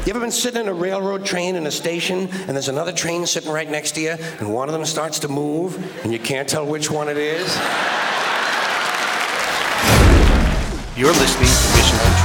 You ever been sitting in a railroad train in a station, and there's another train sitting right next to you, and one of them starts to move, and you can't tell which one it is? You're listening to Mission Control.